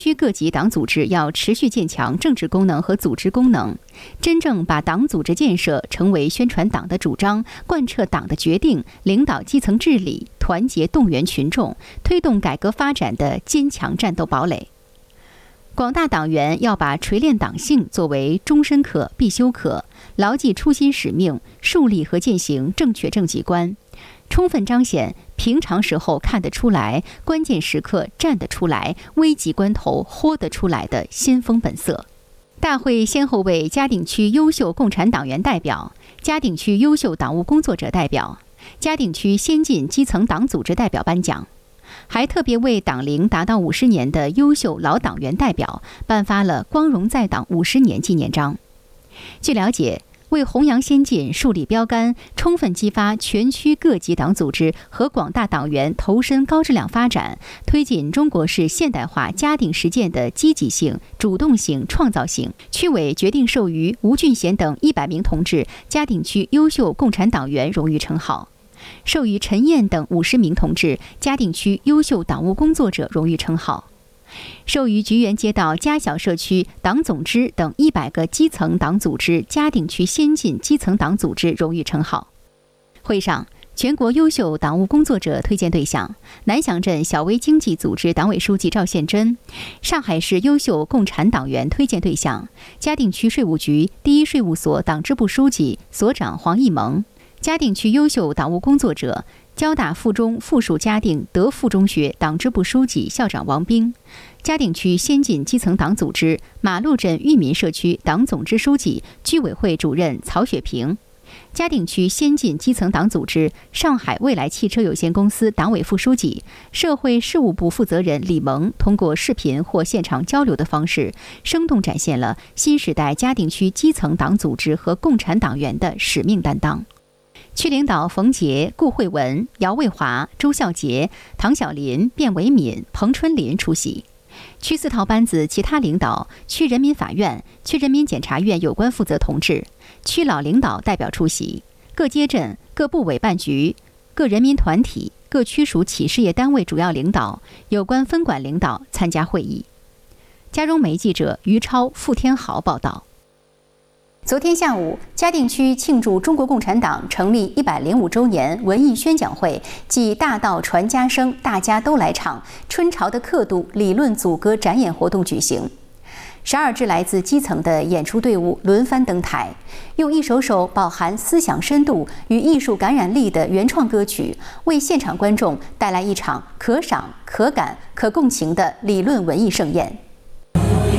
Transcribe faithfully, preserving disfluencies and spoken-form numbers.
区各级党组织要持续建强政治功能和组织功能，真正把党组织建设成为宣传党的主张、贯彻党的决定、领导基层治理、团结动员群众、推动改革发展的坚强战斗堡垒。广大党员要把锤炼党性作为终身课、必修课，牢记初心使命，树立和践行正确政绩观，充分彰显平常时候看得出来，关键时刻站得出来，危急关头豁得出来的先锋本色。大会先后为嘉定区优秀共产党员代表、嘉定区优秀党务工作者代表、嘉定区先进基层党组织代表颁奖，还特别为党龄达到五十年的优秀老党员代表颁发了光荣在党五十年纪念章。据了解，为弘扬先进、树立标杆，充分激发全区各级党组织和广大党员投身高质量发展，推进中国式现代化嘉定实践的积极性、主动性、创造性，区委决定授予吴俊贤等一百名同志嘉定区优秀共产党员荣誉称号，授予陈燕等五十名同志嘉定区优秀党务工作者荣誉称号，授予菊园街道家小社区党总支等一百个基层党组织嘉定区先进基层党组织荣誉称号。会上，全国优秀党务工作者推荐对象南翔镇小微经济组织党委书记赵宪珍，上海市优秀共产党员推荐对象嘉定区税务局第一税务所党支部书记、所长黄义萌，嘉定区优秀党务工作者交大附中附属嘉定德附中学党支部书记、校长王兵，嘉定区先进基层党组织马路镇裕民社区党总支书记、居委会主任曹雪平，嘉定区先进基层党组织上海未来汽车有限公司党委副书记、社会事务部负责人李萌，通过视频或现场交流的方式，生动展现了新时代嘉定区基层党组织和共产党员的使命担当。区领导冯杰、顾慧文、姚卫华、周孝杰、唐小林、卞维敏、彭春林出席。区四套班子其他领导、区人民法院、区人民检察院有关负责同志、区老领导代表出席，各街镇、各部委办局、各人民团体、各区属企事业单位主要领导、有关分管领导参加会议。嘉荣媒记者于超、付天豪报道。昨天下午，嘉定区庆祝中国共产党成立一百零五周年文艺宣讲会暨大道传家声大家都来唱春潮的刻度理论组歌展演活动举行。十二支来自基层的演出队伍轮番登台，用一首首饱含思想深度与艺术感染力的原创歌曲，为现场观众带来一场可赏、可感、可共情的理论文艺盛宴。